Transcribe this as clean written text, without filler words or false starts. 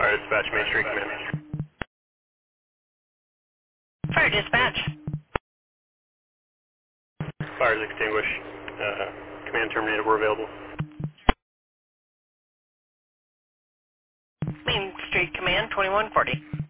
Fire dispatch, Main Street Command. Fire dispatch. Fire is extinguished. Command terminated, we're available. Main Street Command, 2140.